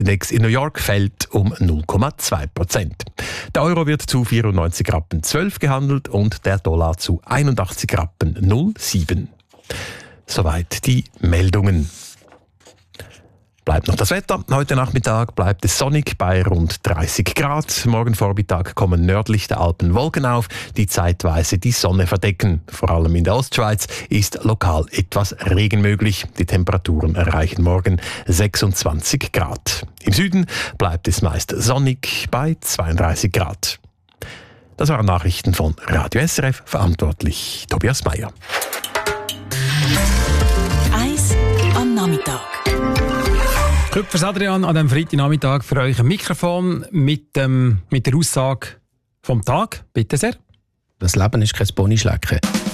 Index in New York fällt um 0,2%. Der Euro wird zu 94 Rappen 12 gehandelt und der Dollar zu 81 Rappen 07. Soweit die Meldungen. Bleibt noch das Wetter. Heute Nachmittag bleibt es sonnig bei rund 30 Grad. Morgen Vormittag kommen nördlich der Alpen Wolken auf, die zeitweise die Sonne verdecken. Vor allem in der Ostschweiz ist lokal etwas Regen möglich. Die Temperaturen erreichen morgen 26 Grad. Im Süden bleibt es meist sonnig bei 32 Grad. Das waren Nachrichten von Radio SRF, verantwortlich Tobias Meyer. Eis am Nachmittag. Küpfers Adrian an diesem Freitagnachmittag für euch ein Mikrofon mit der Aussage vom Tag. Bitte sehr. Das Leben ist kein Ponyschlecken.